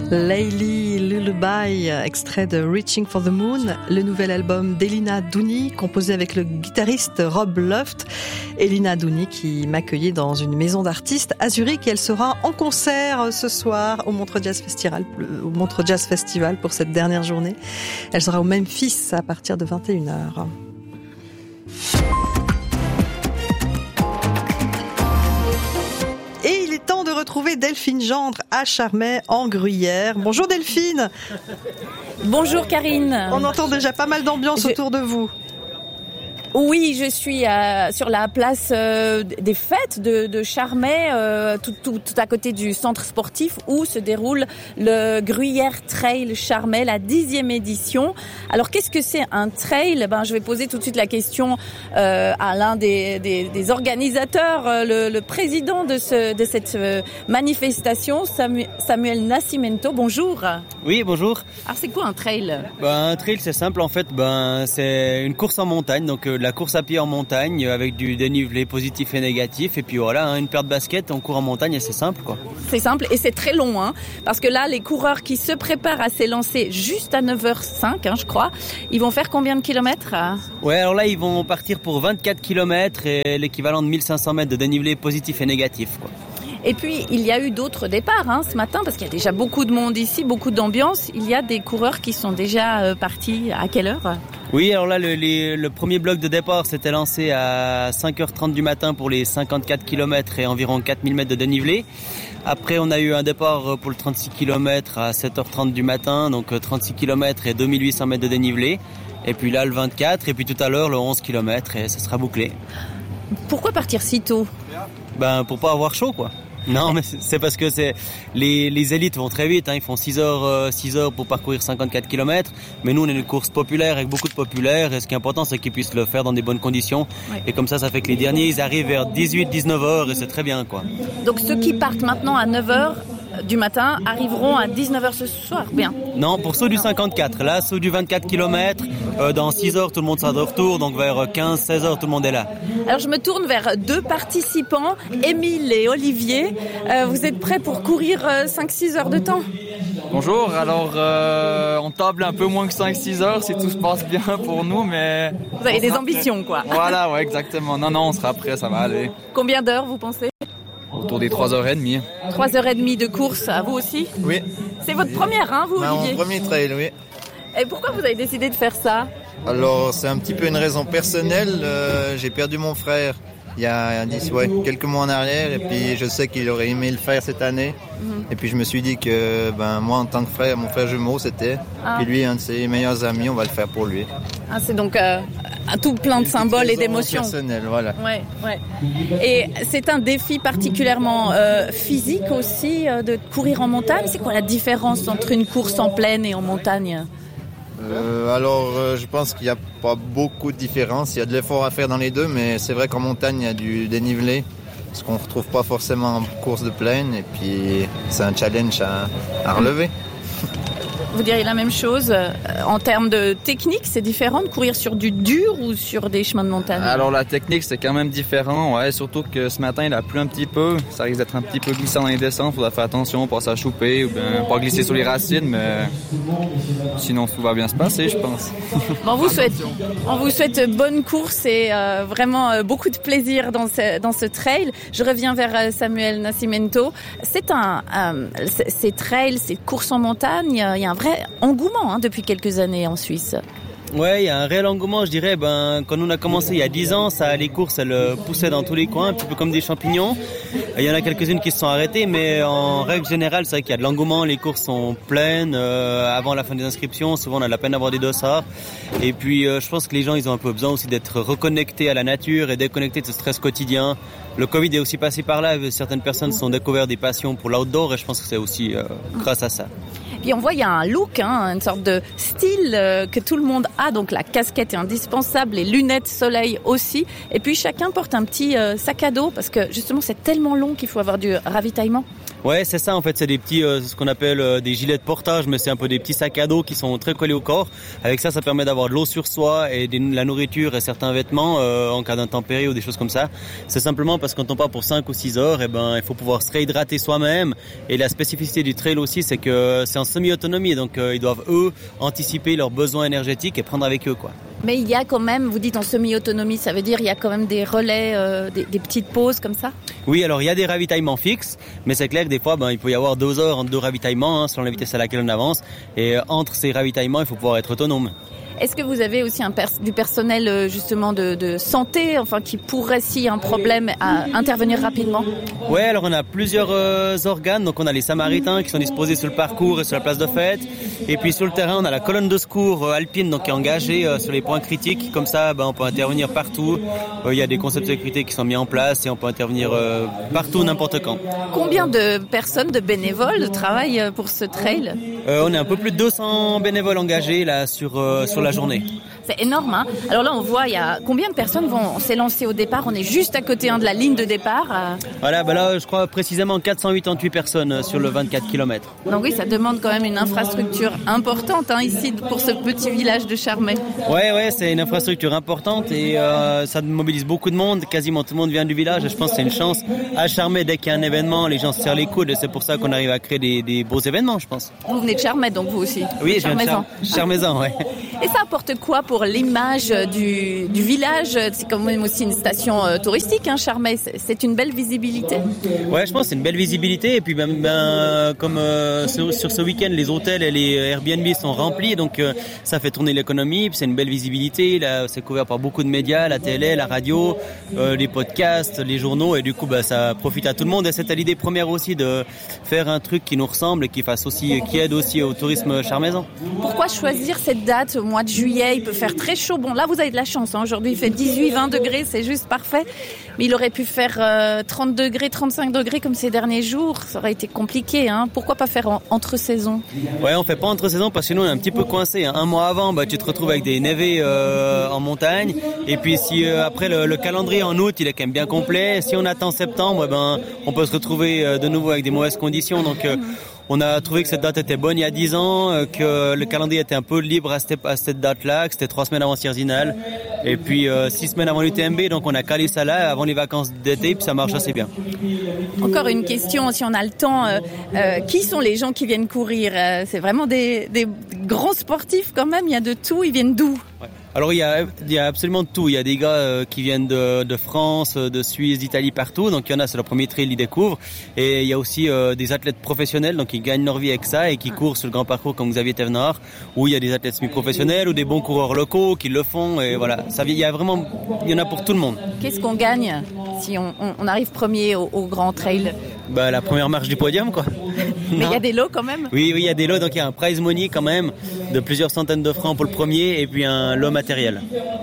Layli Lullaby, extrait de Reaching for the Moon, le nouvel album d'Elina Douni, composé avec le guitariste Rob Luft. Elina Douni qui m'accueillait dans une maison d'artistes à Zurich et elle sera en concert ce soir au Montreux Jazz Festival pour cette dernière journée. Elle sera au Memphis à partir de 21h. Et il est temps de retrouver Delphine Gendre à Charmey en Gruyère. Bonjour Delphine. Bonjour Karine. On entend déjà pas mal d'ambiance autour de vous. Oui, je suis sur la place des fêtes de Charmey, tout à côté du centre sportif où se déroule le Gruyère Trail Charmey, la 10e édition. Alors qu'est-ce que c'est un trail ? Je vais poser tout de suite la question à l'un des organisateurs, le président de cette manifestation, Samuel Nascimento. Bonjour. Oui, bonjour. Alors c'est quoi un trail ? Un trail, c'est simple en fait. C'est une course en montagne, donc la course à pied en montagne avec du dénivelé positif et négatif. Et puis voilà, une paire de baskets, on court en montagne et c'est simple quoi. C'est simple et c'est très long, parce que là, les coureurs qui se préparent à s'élancer juste à 9h05, je crois, ils vont faire combien de kilomètres ? Ouais, alors là, ils vont partir pour 24 kilomètres et l'équivalent de 1500 mètres de dénivelé positif et négatif quoi. Et puis, il y a eu d'autres départs ce matin, parce qu'il y a déjà beaucoup de monde ici, beaucoup d'ambiance. Il y a des coureurs qui sont déjà partis. À quelle heure ? Oui, alors là, le premier bloc de départ s'était lancé à 5h30 du matin pour les 54 km et environ 4000 mètres de dénivelé. Après, on a eu un départ pour le 36 km à 7h30 du matin, donc 36 km et 2800 mètres de dénivelé. Et puis là, le 24, et puis tout à l'heure, le 11 km, et ça sera bouclé. Pourquoi partir si tôt ? Pour pas avoir chaud, quoi. Non, mais c'est parce que les élites vont très vite, ils font 6 heures pour parcourir 54 km, mais nous on est une course populaire avec beaucoup de populaires et ce qui est important c'est qu'ils puissent le faire dans des bonnes conditions. Ouais. Et comme ça fait que les derniers ils arrivent vers 18-19 heures et c'est très bien quoi. Donc ceux qui partent maintenant à 9h du matin arriveront à 19h ce soir, bien. Non, pour ceux du 54, là ceux du 24 km, dans 6 heures tout le monde sera de retour, donc vers 15-16 heures tout le monde est là. Alors je me tourne vers deux participants, Émile et Olivier. Vous êtes prêts pour courir 5-6 heures de temps ? Bonjour, alors on table un peu moins que 5-6 heures si tout se passe bien pour nous, mais... Vous avez des ambitions quoi. Voilà, ouais, exactement. Non, on sera prêt, ça va aller. Combien d'heures vous pensez ? Autour des 3h30. 3h30 de course, à vous aussi ? Oui. C'est votre première, vous, Olivier ? Mon premier trail, oui. Et pourquoi vous avez décidé de faire ça ? Alors, c'est un petit peu une raison personnelle. J'ai perdu mon frère il y a quelques mois en arrière, et puis je sais qu'il aurait aimé le faire cette année. Et puis je me suis dit que moi, en tant que frère, mon frère jumeau, c'était. Puis lui, un de ses meilleurs amis, on va le faire pour lui. C'est donc un tout plein de symboles et d'émotions. Personnel, voilà. Ouais. Et c'est un défi particulièrement physique aussi de courir en montagne. C'est quoi la différence entre une course en plaine et en montagne ? Je pense qu'il n'y a pas beaucoup de différence. Il y a de l'effort à faire dans les deux, mais c'est vrai qu'en montagne, il y a du dénivelé, ce qu'on ne retrouve pas forcément en course de plaine, et puis c'est un challenge à relever. Vous diriez la même chose en termes de technique, c'est différent de courir sur du dur ou sur des chemins de montagne ? Alors la technique c'est quand même différent, ouais, surtout que ce matin il a plu un petit peu, ça risque d'être un petit peu glissant dans les descentes, il faudra faire attention, pas s'achouper ou bien pas glisser sur les racines, mais sinon tout va bien se passer je pense. On vous souhaite bonne course et vraiment beaucoup de plaisir dans ce trail. Je reviens vers Samuel Nascimento. Ces trails, ces courses en montagne, il y a un vrai engouement depuis quelques années en Suisse. Ouais, il y a un réel engouement, je dirais. Quand on a commencé il y a 10 ans, les courses, elles poussaient dans tous les coins, un petit peu comme des champignons. Il y en a quelques-unes qui se sont arrêtées, mais en règle générale, c'est vrai qu'il y a de l'engouement. Les courses sont pleines. Avant la fin des inscriptions, souvent on a la peine d'avoir des dossards. Et puis, je pense que les gens, ils ont un peu besoin aussi d'être reconnectés à la nature et déconnectés de ce stress quotidien. Le Covid est aussi passé par là. Certaines personnes se sont découvert des passions pour l'outdoor et je pense que c'est aussi grâce à ça. Puis on voit il y a un look, une sorte de style que tout le monde a. Donc la casquette est indispensable, les lunettes soleil aussi. Et puis chacun porte un petit sac à dos parce que justement c'est tellement long qu'il faut avoir du ravitaillement. Ouais, c'est ça en fait, c'est des petits, ce qu'on appelle des gilets de portage, mais c'est un peu des petits sacs à dos qui sont très collés au corps. Avec ça, ça permet d'avoir de l'eau sur soi et la nourriture et certains vêtements en cas d'intempéries ou des choses comme ça. C'est simplement parce que quand on part pour 5 ou 6 heures, il faut pouvoir se réhydrater soi-même. Et la spécificité du trail aussi, c'est que c'est en semi-autonomie, donc ils doivent eux anticiper leurs besoins énergétiques et prendre avec eux, quoi. Mais il y a quand même, vous dites en semi-autonomie, ça veut dire il y a quand même des relais, des petites pauses comme ça? Oui, alors il y a des ravitaillements fixes, mais c'est clair que des fois, il peut y avoir 2 heures entre 2 ravitaillements, selon la vitesse à laquelle on avance. Et entre ces ravitaillements, il faut pouvoir être autonome. Est-ce que vous avez aussi du personnel justement de santé, enfin qui pourrait, s'il y a un problème, à intervenir rapidement? Ouais, alors on a plusieurs organes. Donc on a les Samaritains qui sont disposés sur le parcours et sur la place de fête. Et puis sur le terrain, on a la colonne de secours alpine donc qui est engagée sur les points critiques. Comme ça, on peut intervenir partout. Il y a des concepts de sécurité qui sont mis en place et on peut intervenir partout, n'importe quand. Combien de personnes, de bénévoles, travaillent pour ce trail? On est un peu plus de 200 bénévoles engagés là sur la journée. C'est énorme, hein. Alors là, on voit, il y a combien de personnes vont s'élancer au départ? On est juste à côté de la ligne de départ. Voilà, là, je crois précisément 488 personnes sur le 24 km. Donc oui, ça demande quand même une infrastructure importante ici pour ce petit village de Charmey. Ouais, c'est une infrastructure importante et ça mobilise beaucoup de monde. Quasiment tout le monde vient du village et je pense que c'est une chance. À Charmey, dès qu'il y a un événement, les gens se serrent les coudes et c'est pour ça qu'on arrive à créer des beaux événements, je pense. Vous venez de Charmey, donc vous aussi? Oui, je viens de Charmezan, ouais. Et ça apporte quoi pour l'image du village? C'est quand même aussi une station touristique, Charmey. C'est une belle visibilité. Ouais, je pense que c'est une belle visibilité. Et puis, comme sur ce week-end, les hôtels et les Airbnb sont remplis, donc ça fait tourner l'économie. Puis c'est une belle visibilité. Là, c'est couvert par beaucoup de médias, la télé, la radio, les podcasts, les journaux. Et du coup, ça profite à tout le monde. Et c'était l'idée première aussi de faire un truc qui nous ressemble et qui aide aussi au tourisme charmezan. Pourquoi choisir cette date au mois de juillet? Il peut faire très chaud. Bon, là, vous avez de la chance. Aujourd'hui, il fait 18-20 degrés. C'est juste parfait. Mais il aurait pu faire 30 degrés, 35 degrés comme ces derniers jours. Ça aurait été compliqué. Pourquoi pas faire entre-saison? Ouais, on fait pas entre-saison parce que nous, on est un petit peu coincé. Un mois avant, tu te retrouves avec des névés en montagne. Et puis, si après le calendrier en août, il est quand même bien complet. Si on attend septembre, on peut se retrouver de nouveau avec des mauvaises conditions. Donc, on a trouvé que cette date était bonne il y a 10 ans, que le calendrier était un peu libre à cette date-là, que c'était 3 semaines avant Sierzinal, et puis 6 semaines avant l'UTMB, donc on a calé ça là avant les vacances d'été, puis ça marche assez bien. Encore une question, si on a le temps, qui sont les gens qui viennent courir? C'est vraiment des grands sportifs quand même, il y a de tout, ils viennent d'où? Ouais. Alors il y a absolument de tout. Il y a des gars qui viennent de France, de Suisse, d'Italie, partout. Donc il y en a, c'est leur premier trail, ils découvrent. Et il y a aussi des athlètes professionnels, donc ils gagnent leur vie avec ça et qui courent sur le grand parcours comme Xavier Thévenard. Ou il y a des athlètes semi-professionnels ou des bons coureurs locaux qui le font. Et voilà, il y en a pour tout le monde. Qu'est-ce qu'on gagne si on arrive premier au grand trail? La première marche du podium, quoi. Mais il y a des lots quand même? Oui, il y a des lots. Donc il y a un prize money quand même de plusieurs centaines de francs pour le premier et puis un lot matériel.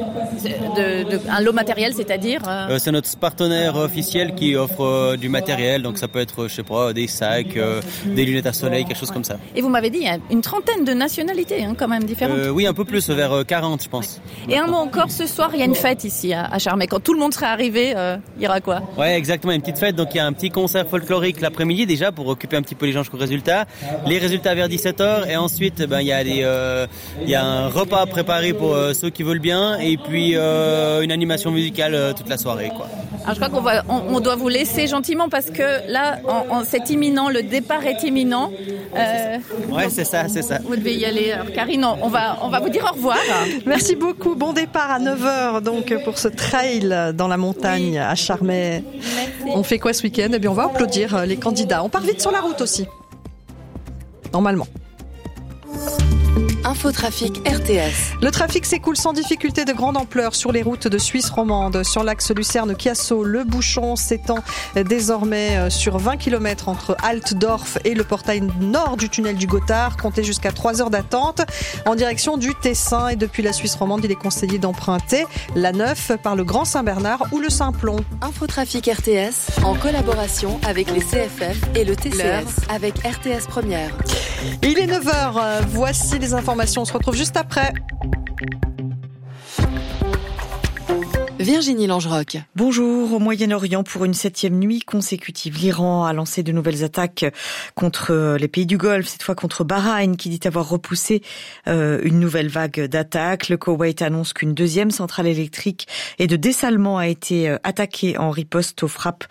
Un lot matériel, c'est-à-dire c'est notre partenaire officiel qui offre du matériel. Donc ça peut être, je sais pas, des sacs, des lunettes à soleil, quelque chose comme ça. Et vous m'avez dit, il y a une trentaine de nationalités quand même différentes. Oui, un peu plus, vers 40, je pense. Ouais. Et un mot encore, ce soir, il y a une fête ici à Charmey. Quand tout le monde sera arrivé, il y aura quoi? Ouais, exactement, une petite fête. Donc il y a un petit concert folklorique l'après-midi déjà pour occuper un petit peu les gens jusqu'aux résultats. Les résultats vers 17h et ensuite il y a un repas préparé pour ceux qui veulent bien et puis une animation musicale toute la soirée, quoi. Alors je crois qu'on doit vous laisser gentiment parce que là c'est imminent, le départ est imminent. Ouais, c'est ça. Vous devez y aller. Alors Karine, on va vous dire au revoir. Merci beaucoup. Bon départ à 9h donc pour ce trail dans la montagne à Charmey. Merci. On fait quoi ce week-end? Eh bien, on va applaudir les candidats. On part vite sur la route aussi. Normalement. Infotrafic RTS. Le trafic s'écoule sans difficulté de grande ampleur sur les routes de Suisse romande. Sur l'axe Lucerne-Chiasso, le bouchon s'étend désormais sur 20 km entre Altdorf et le portail nord du tunnel du Gothard. Comptez jusqu'à 3 heures d'attente en direction du Tessin. Et depuis la Suisse romande, il est conseillé d'emprunter la 9 par le Grand Saint-Bernard ou le Simplon. Infotrafic RTS en collaboration avec les CFF et le TCS avec RTS Première. Il est 9h. Voici les informations. On se retrouve juste après. Virginie Langeroc. Bonjour. Au Moyen-Orient, pour une 7e nuit consécutive, l'Iran a lancé de nouvelles attaques contre les pays du Golfe, cette fois contre Bahreïn, qui dit avoir repoussé une nouvelle vague d'attaques. Le Koweït annonce qu'une 2e centrale électrique et de dessalement a été attaquée en riposte aux frappes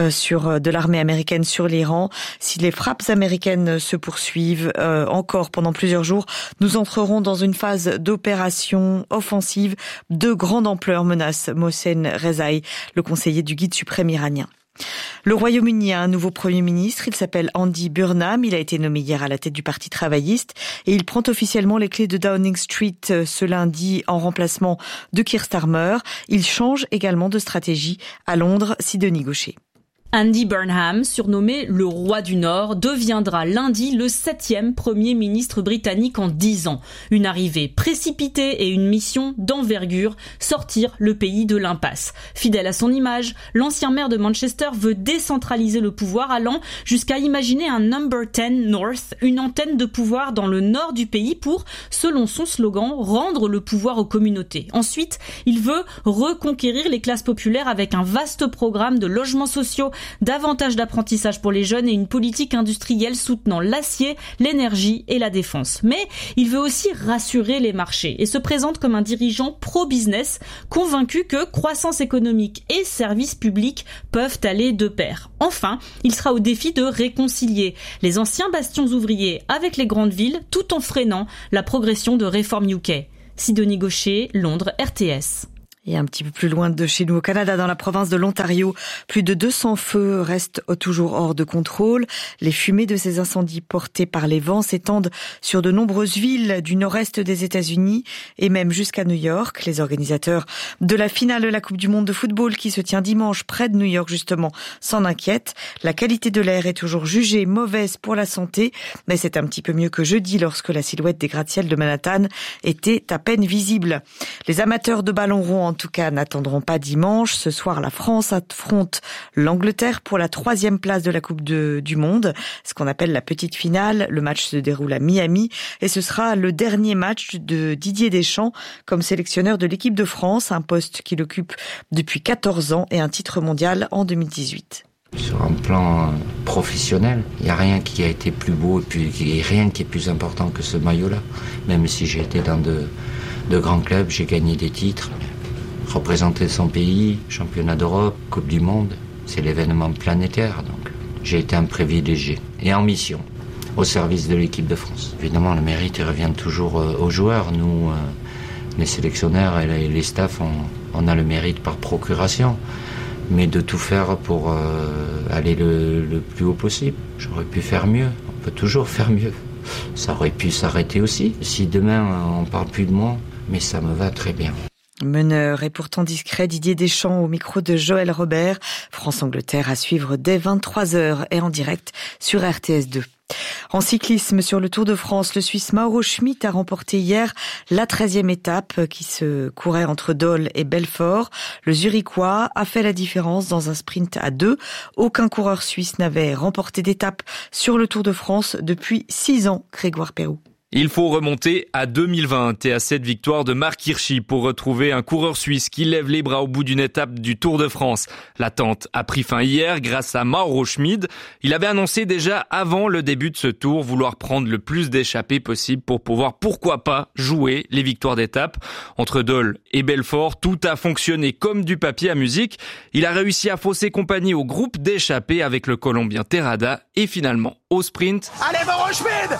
de l'armée américaine sur l'Iran. Si les frappes américaines se poursuivent encore pendant plusieurs jours, nous entrerons dans une phase d'opération offensive de grande ampleur, menace Mohsen Rezaï, le conseiller du guide suprême iranien. Le Royaume-Uni a un nouveau Premier ministre, il s'appelle Andy Burnham, il a été nommé hier à la tête du Parti travailliste et il prend officiellement les clés de Downing Street ce lundi en remplacement de Keir Starmer. Il change également de stratégie à Londres, Sidonie Gaucher. Andy Burnham, surnommé le roi du Nord, deviendra lundi le 7e Premier ministre britannique en 10 ans. Une arrivée précipitée et une mission d'envergure, sortir le pays de l'impasse. Fidèle à son image, l'ancien maire de Manchester veut décentraliser le pouvoir, allant jusqu'à imaginer un Number 10 North, une antenne de pouvoir dans le nord du pays pour, selon son slogan, rendre le pouvoir aux communautés. Ensuite, il veut reconquérir les classes populaires avec un vaste programme de logements sociaux, davantage d'apprentissage pour les jeunes et une politique industrielle soutenant l'acier, l'énergie et la défense. Mais il veut aussi rassurer les marchés et se présente comme un dirigeant pro-business, convaincu que croissance économique et services publics peuvent aller de pair. Enfin, il sera au défi de réconcilier les anciens bastions ouvriers avec les grandes villes tout en freinant la progression de réformes UK. Sidonie Gaucher, Londres, RTS. Et un petit peu plus loin de chez nous au Canada, dans la province de l'Ontario, plus de 200 feux restent toujours hors de contrôle. Les fumées de ces incendies portés par les vents s'étendent sur de nombreuses villes du nord-est des États-Unis et même jusqu'à New York. Les organisateurs de la finale de la Coupe du Monde de football qui se tient dimanche près de New York justement s'en inquiètent. La qualité de l'air est toujours jugée mauvaise pour la santé, mais c'est un petit peu mieux que jeudi lorsque la silhouette des gratte-ciels de Manhattan était à peine visible. Les amateurs de ballon rond en tout cas n'attendront pas dimanche. Ce soir, la France affronte l'Angleterre pour la 3e place de la Coupe du Monde, ce qu'on appelle la petite finale. Le match se déroule à Miami et ce sera le dernier match de Didier Deschamps comme sélectionneur de l'équipe de France, un poste qu'il occupe depuis 14 ans et un titre mondial en 2018. Sur un plan professionnel, il n'y a rien qui a été plus beau et puis rien qui est plus important que ce maillot-là. Même si j'ai été dans de grands clubs, j'ai gagné des titres. Représenter son pays, championnat d'Europe, Coupe du Monde, c'est l'événement planétaire. Donc j'ai été un privilégié et en mission au service de l'équipe de France. Évidemment, le mérite revient toujours aux joueurs. Nous, les sélectionneurs et les staffs, on a le mérite par procuration. Mais de tout faire pour aller le plus haut possible. J'aurais pu faire mieux. On peut toujours faire mieux. Ça aurait pu s'arrêter aussi. Si demain on parle plus de moi, mais ça me va très bien. Meneur et pourtant discret, Didier Deschamps au micro de Joël Robert. France-Angleterre à suivre dès 23h et en direct sur RTS2. En cyclisme, sur le Tour de France, le Suisse Mauro Schmid a remporté hier la 13e étape qui se courait entre Dole et Belfort. Le Zurichois a fait la différence dans un sprint à 2. Aucun coureur suisse n'avait remporté d'étape sur le Tour de France depuis 6 ans, Grégoire Perroux. Il faut remonter à 2020 et à cette victoire de Marc Hirschi pour retrouver un coureur suisse qui lève les bras au bout d'une étape du Tour de France. L'attente a pris fin hier grâce à Mauro Schmid. Il avait annoncé déjà avant le début de ce tour vouloir prendre le plus d'échappées possible pour pouvoir, pourquoi pas, jouer les victoires d'étape. Entre Dole et Belfort, tout a fonctionné comme du papier à musique. Il a réussi à fausser compagnie au groupe d'échappées avec le Colombien Terrada et finalement au sprint. Allez, Mauro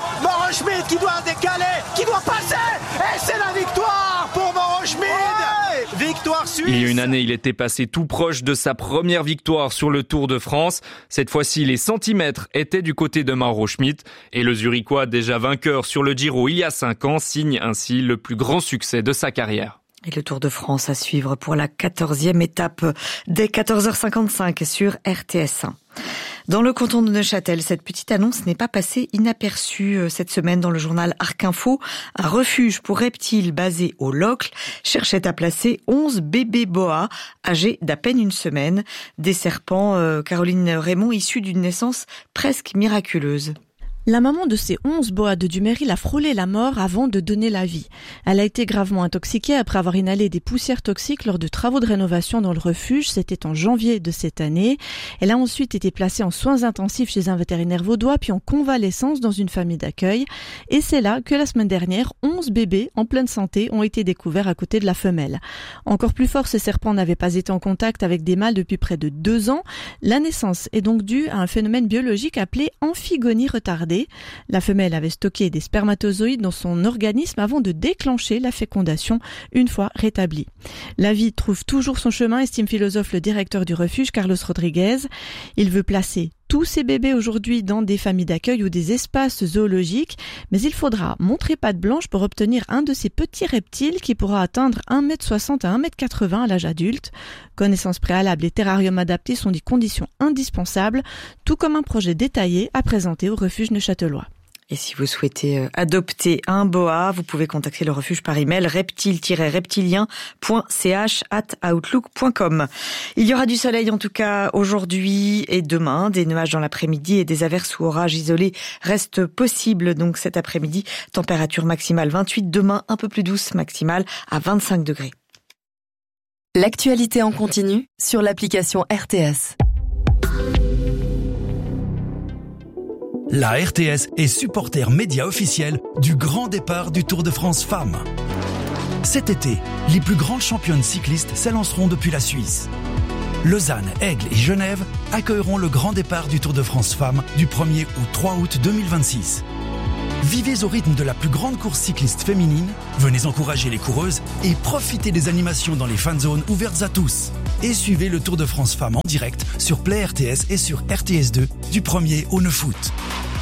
Schmid qui doit décaler, qui doit passer, et c'est la victoire pour Mauro Schmid. Ouais, victoire suisse. Il y a une année, il était passé tout proche de sa première victoire sur le Tour de France. Cette fois-ci, les centimètres étaient du côté de Mauro Schmid et le Zurichois, déjà vainqueur sur le Giro il y a 5 ans, signe ainsi le plus grand succès de sa carrière. Et le Tour de France à suivre pour la 14e étape dès 14h55 sur RTS1. Dans le canton de Neuchâtel, cette petite annonce n'est pas passée inaperçue cette semaine dans le journal Arc Info. Un refuge pour reptiles basé au Locle cherchait à placer 11 bébés boas âgés d'à peine une semaine. Des serpents, Caroline Raymond, issus d'une naissance presque miraculeuse. La maman de ces 11 boas de Duméryl a frôlé la mort avant de donner la vie. Elle a été gravement intoxiquée après avoir inhalé des poussières toxiques lors de travaux de rénovation dans le refuge. C'était en janvier de cette année. Elle a ensuite été placée en soins intensifs chez un vétérinaire vaudois, puis en convalescence dans une famille d'accueil. Et c'est là que la semaine dernière, 11 bébés en pleine santé ont été découverts à côté de la femelle. Encore plus fort, ces serpents n'avaient pas été en contact avec des mâles depuis près de 2 ans. La naissance est donc due à un phénomène biologique appelé amphigonie retardée. La femelle avait stocké des spermatozoïdes dans son organisme avant de déclencher la fécondation une fois rétablie. La vie trouve toujours son chemin, estime philosophe le directeur du refuge, Carlos Rodriguez. Il veut placer tous ces bébés aujourd'hui dans des familles d'accueil ou des espaces zoologiques, mais il faudra montrer patte blanche pour obtenir un de ces petits reptiles qui pourra atteindre 1,60 m à 1,80 m à l'âge adulte. Connaissances préalables et terrariums adaptés sont des conditions indispensables, tout comme un projet détaillé à présenter au refuge neuchâtelois. Et si vous souhaitez adopter un boa, vous pouvez contacter le refuge par email reptile-reptilien.ch@outlook.com. Il y aura du soleil en tout cas aujourd'hui et demain. Des nuages dans l'après-midi et des averses ou orages isolés restent possibles donc cet après-midi. Température maximale 28, demain un peu plus douce, maximale à 25 degrés. L'actualité en continu sur l'application RTS. La RTS est supporter média officiel du grand départ du Tour de France Femmes. Cet été, les plus grandes championnes cyclistes s'élanceront depuis la Suisse. Lausanne, Aigle et Genève accueilleront le grand départ du Tour de France Femmes du 1er au 3 août 2026. Vivez au rythme de la plus grande course cycliste féminine, venez encourager les coureuses et profitez des animations dans les fan zones ouvertes à tous. Et suivez le Tour de France Femmes en direct sur Play RTS et sur RTS2 du 1er au 9 août.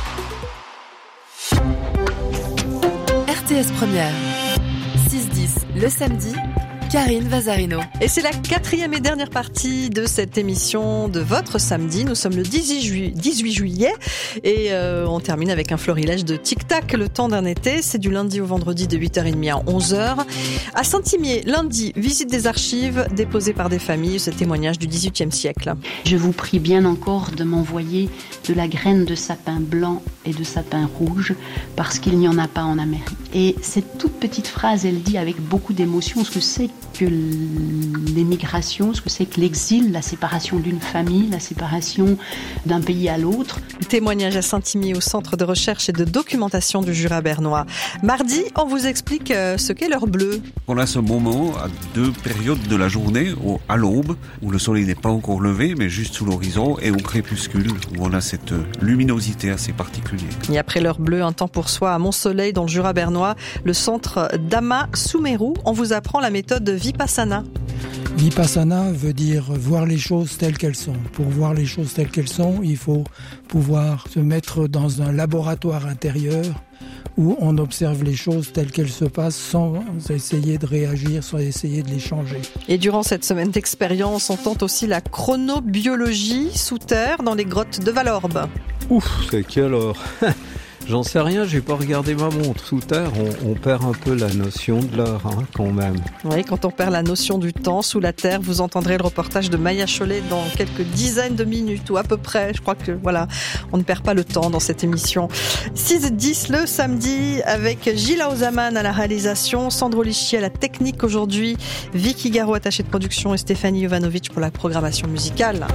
RTS Première, 6-10 le samedi, Karine Vazarino. Et c'est la 4e et dernière partie de cette émission de votre samedi. Nous sommes le 18 juillet et on termine avec un florilège de tic-tac, le temps d'un été. C'est du lundi au vendredi de 8h30 à 11h. À Saint-Imier, lundi, visite des archives déposées par des familles, ce témoignage du XVIIIe siècle. Je vous prie bien encore de m'envoyer de la graine de sapin blanc et de sapin rouge parce qu'il n'y en a pas en Amérique. Et cette toute petite phrase, elle dit avec beaucoup d'émotion ce que c'est que l'émigration, ce que c'est que l'exil, la séparation d'une famille, la séparation d'un pays à l'autre. Témoignage à Saint-Imier au Centre de recherche et de documentation du Jura bernois. Mardi, on vous explique ce qu'est l'heure bleue. On a ce moment à 2 périodes de la journée, à l'aube, où le soleil n'est pas encore levé, mais juste sous l'horizon, et au crépuscule, où on a cette luminosité assez particulière. Et après l'heure bleue, un temps pour soi à Mont-Soleil, dans le Jura bernois, le centre d'Ama Soumerou. On vous apprend la méthode Vipassana. Vipassana veut dire voir les choses telles qu'elles sont. Pour voir les choses telles qu'elles sont, il faut pouvoir se mettre dans un laboratoire intérieur où on observe les choses telles qu'elles se passent sans essayer de réagir, sans essayer de les changer. Et durant cette semaine d'expérience, on tente aussi la chronobiologie sous terre dans les grottes de Valorbe. Ouf, c'est quelle heure? J'en sais rien, j'ai pas regardé ma montre. Sous terre, on perd un peu la notion de l'heure, quand même. Oui, quand on perd la notion du temps sous la terre, vous entendrez le reportage de Maya Chollet dans quelques dizaines de minutes, ou à peu près. Je crois que, voilà, on ne perd pas le temps dans cette émission. 6-10 le samedi, avec Gilles Ozaman à la réalisation, Sandro Lichi à la technique aujourd'hui, Vicky Garot, attachée de production, et Stéphanie Jovanovic pour la programmation musicale.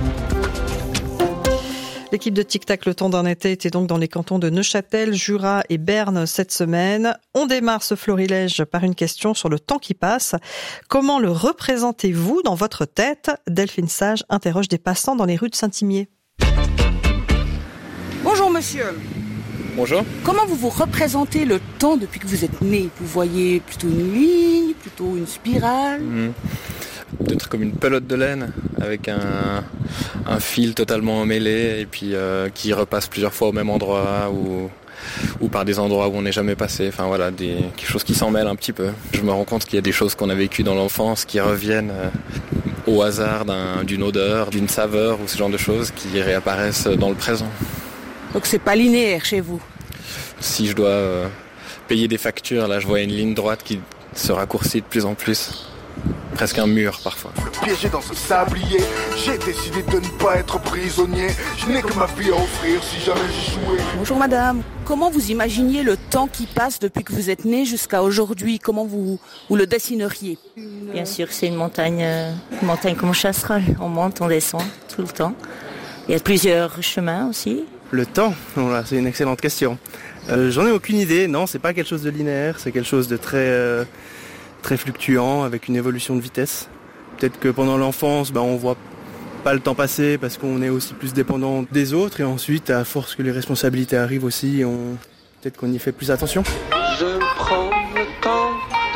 L'équipe de Tic Tac, le temps d'un été, était donc dans les cantons de Neuchâtel, Jura et Berne cette semaine. On démarre ce florilège par une question sur le temps qui passe. Comment le représentez-vous dans votre tête? Delphine Sage interroge des passants dans les rues de Saint-Imier. Bonjour monsieur. Bonjour. Comment vous représentez le temps depuis que vous êtes né? Vous voyez plutôt une ligne, plutôt une spirale? Peut-être comme une pelote de laine avec un fil totalement emmêlé et puis qui repasse plusieurs fois au même endroit ou par des endroits où on n'est jamais passé. Enfin voilà, quelque chose qui s'en mêle un petit peu. Je me rends compte qu'il y a des choses qu'on a vécues dans l'enfance qui reviennent au hasard d'une odeur, d'une saveur ou ce genre de choses qui réapparaissent dans le présent. Donc c'est pas linéaire chez vous? Si je dois payer des factures, là je vois une ligne droite qui se raccourcit de plus en plus. presque un mur parfois. Piégé dans ce sablier, j'ai décidé de ne pas être prisonnier. Je n'ai que ma vie à offrir si jamais j'échouais. Bonjour madame, comment vous imaginiez le temps qui passe depuis que vous êtes né jusqu'à aujourd'hui? Comment vous le dessineriez? Bien sûr, c'est une montagne comme Chasseral. On monte, on descend tout le temps. Il y a plusieurs chemins aussi. Le temps, voilà, c'est une excellente question. J'en ai aucune idée, non, c'est pas quelque chose de linéaire, c'est quelque chose de très fluctuant, avec une évolution de vitesse. Peut-être que pendant l'enfance, on voit pas le temps passer parce qu'on est aussi plus dépendant des autres, et ensuite, à force que les responsabilités arrivent aussi, peut-être qu'on y fait plus attention. Je prends le temps de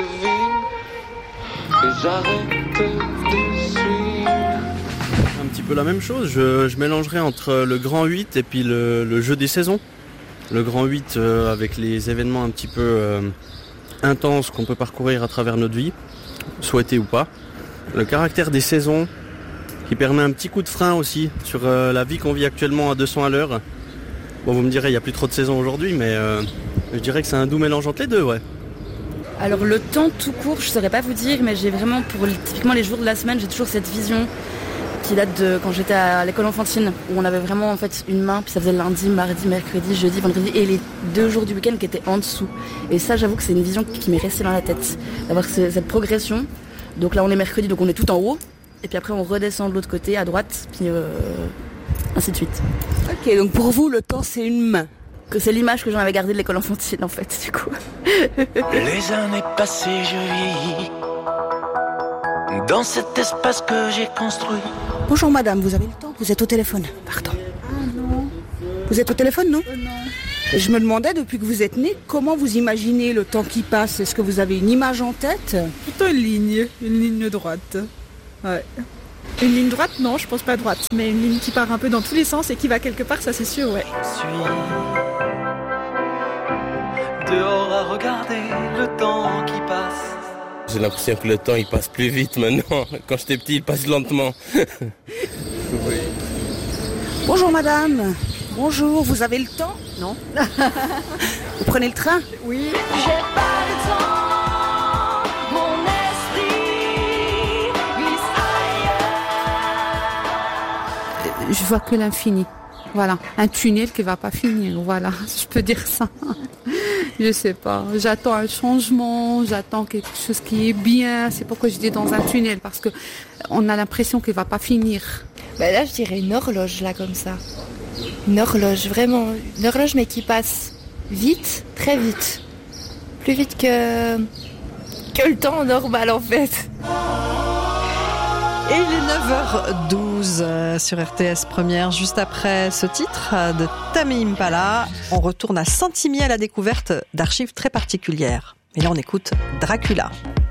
vivre et j'arrête de suivre. Un petit peu la même chose, je mélangerais entre le grand 8 et puis le jeu des saisons. Le grand 8 avec les événements un petit peu intenses qu'on peut parcourir à travers notre vie, souhaité ou pas. Le caractère des saisons qui permet un petit coup de frein aussi sur la vie qu'on vit actuellement à 200 à l'heure. Bon, vous me direz, il n'y a plus trop de saisons aujourd'hui, mais je dirais que c'est un doux mélange entre les deux, ouais. Alors le temps tout court, je ne saurais pas vous dire, mais j'ai vraiment, typiquement les jours de la semaine, j'ai toujours cette vision qui date de quand j'étais à l'école enfantine, où on avait vraiment en fait une main, puis ça faisait lundi, mardi, mercredi, jeudi, vendredi, et les 2 jours du week-end qui étaient en dessous. Et ça, j'avoue que c'est une vision qui m'est restée dans la tête, d'avoir cette progression. Donc là, on est mercredi, donc on est tout en haut, et puis après on redescend de l'autre côté, à droite, puis ainsi de suite. Ok, donc pour vous, le temps, c'est une main. Que c'est l'image que j'en avais gardée de l'école enfantine, en fait, du coup. Les années passées, je vieillis dans cet espace que j'ai construit. Bonjour madame, vous avez le temps? Vous êtes au téléphone. Pardon. Ah non. Vous êtes au téléphone, non? Non. Je me demandais, depuis que vous êtes né, comment vous imaginez le temps qui passe? Est-ce que vous avez une image en tête? Plutôt une ligne droite. Ouais. Une ligne droite, non, je pense pas droite, mais une ligne qui part un peu dans tous les sens et qui va quelque part, ça c'est sûr, ouais. Je suis dehors à regarder le temps qui passe. J'ai l'impression que le temps il passe plus vite maintenant. Quand j'étais petit, il passe lentement. Oui. Bonjour madame. Bonjour, vous avez le temps? Non. Vous prenez le train? Oui. J'ai pas le temps, mon esprit glisse ailleurs. Je vois que l'infini. Voilà, un tunnel qui va pas finir, voilà, je peux dire ça. Je sais pas, j'attends un changement, j'attends quelque chose qui est bien, c'est pourquoi je dis dans un tunnel, parce que on a l'impression qu'il va pas finir. Là, je dirais une horloge, là, comme ça. Une horloge, vraiment, une horloge, mais qui passe vite, très vite. Plus vite que le temps normal, en fait. Et il est 9h12 sur RTS Première. Juste après ce titre de Tame Impala, on retourne à Saint-Imier à la découverte d'archives très particulières. Et là, on écoute Dracula.